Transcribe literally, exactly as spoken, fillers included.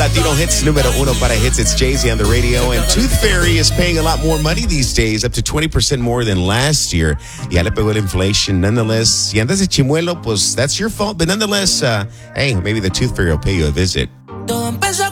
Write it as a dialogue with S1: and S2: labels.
S1: Latino hits número uno para hits. It's Jay-Z on the radio. And Tooth Fairy is paying a lot more money these days, up to twenty percent more than last year. Ya le pegó el inflation. Nonetheless, si andas de chimuelo, pues that's your fault. But nonetheless, uh, hey, maybe the Tooth Fairy will pay you a visit.
S2: Todo empezó